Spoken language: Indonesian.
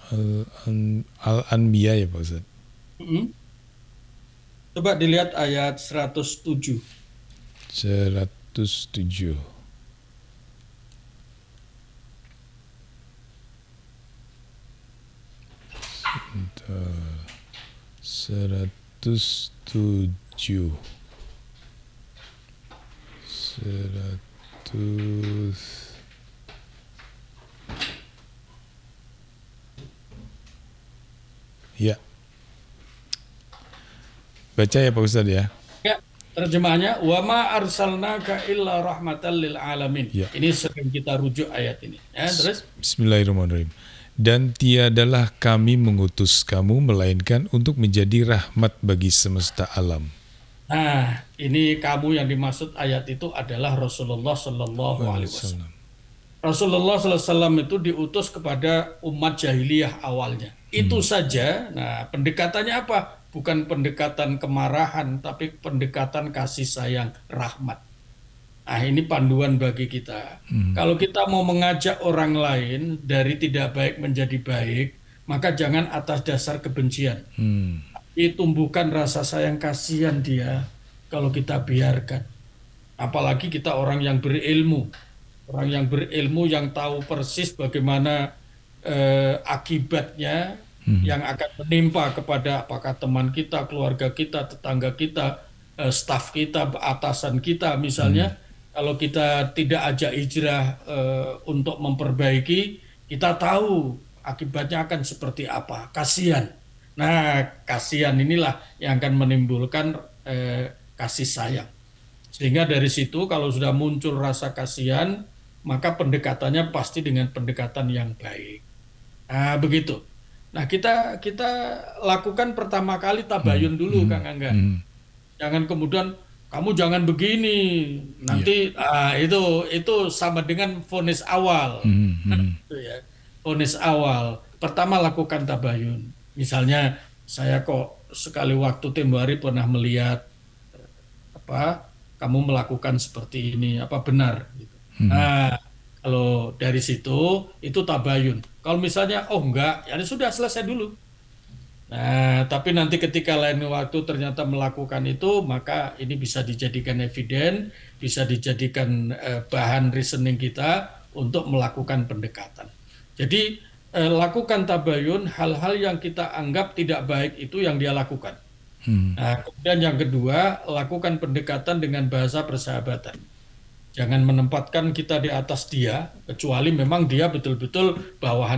Al-Anbiya ya Pak Ustaz. Mm-mm. Coba dilihat ayat 107. 107. Bentar. 107. 100. Ya, baca ya Pak Ustaz ya. Ya, terjemahannya wa ma arsalnaka illa rahmatan lil alamin. Ya. Ini sering kita rujuk ayat ini. Ya, terus Bismillahirrahmanirrahim. Dan tiadalah kami mengutus kamu melainkan untuk menjadi rahmat bagi semesta alam. nah, ini kamu yang dimaksud ayat itu adalah Rasulullah Shallallahu Alaihi Wasallam. Waalaikumsalam. Rasulullah SAW itu diutus kepada umat jahiliyah awalnya. Itu saja. Nah, pendekatannya apa? Bukan pendekatan kemarahan, tapi pendekatan kasih sayang, rahmat. Nah, ini panduan bagi kita. Kalau kita mau mengajak orang lain dari tidak baik menjadi baik, maka jangan atas dasar kebencian. Tumbuhkan rasa sayang kasihan dia kalau kita biarkan. Apalagi kita orang yang berilmu. Orang yang berilmu yang tahu persis bagaimana akibatnya yang akan menimpa kepada apakah teman kita, keluarga kita, tetangga kita, staf kita, atasan kita misalnya. Kalau kita tidak ajak hijrah untuk memperbaiki, kita tahu akibatnya akan seperti apa. Kasihan. Nah, kasihan inilah yang akan menimbulkan kasih sayang. Sehingga dari situ kalau sudah muncul rasa kasihan, maka pendekatannya pasti dengan pendekatan yang baik. Nah, begitu. Nah, kita kita lakukan pertama kali tabayun dulu, Kang Angga. Jangan kemudian kamu jangan begini. Ya. Nanti itu sama dengan vonis awal. Itu ya. Vonis awal. Pertama lakukan tabayun. Misalnya saya kok sekali waktu tempo hari pernah melihat apa kamu melakukan seperti ini apa benar gitu. Nah, kalau dari situ itu tabayun. Kalau misalnya oh enggak, ya sudah selesai dulu. Nah, tapi nanti ketika lain waktu ternyata melakukan itu, maka ini bisa dijadikan eviden, bisa dijadikan bahan reasoning kita untuk melakukan pendekatan. Jadi, lakukan tabayun, hal-hal yang kita anggap tidak baik itu yang dia lakukan. Nah, kemudian yang kedua, lakukan pendekatan dengan bahasa persahabatan. Jangan menempatkan kita di atas dia, kecuali memang dia betul-betul bawahan